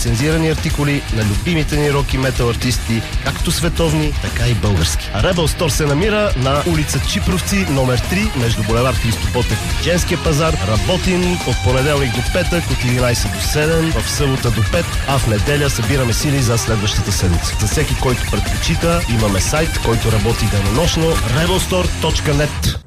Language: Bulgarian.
лицензирани артикули на любимите ни рок и метал артисти, както световни, така и български. А Rebel Store се намира на улица Чипровци, номер 3, между булевард Христо Ботев и Женския пазар. Работим от понеделник до петък, от 11 до 7, в събота до 5, а в неделя събираме сили за следващата седмица. За всеки, който предпочита, имаме сайт, който работи денонощно, rebelstore.net.